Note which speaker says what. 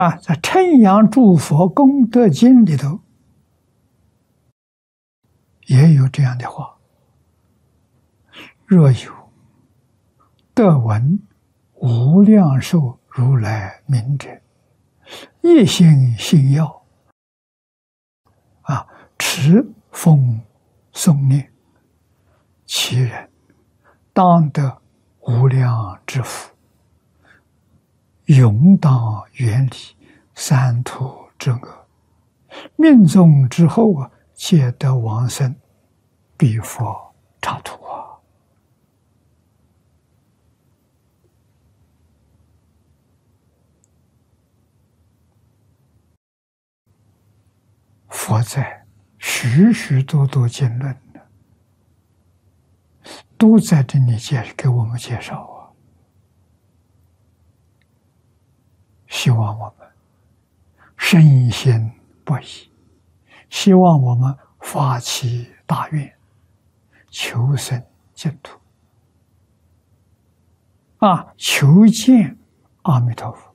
Speaker 1: 在《称扬诸佛功德经》里头也有这样的话：若有得闻无量寿如来名者，一心信要，持诵诵念，其人当得无量之福，永当远离三途之恶，命中之后皆得往生彼佛刹土佛在许许多多经论都在这里给我们介绍希望我们深信不疑，希望我们发起大愿，求生净土求见阿弥陀佛。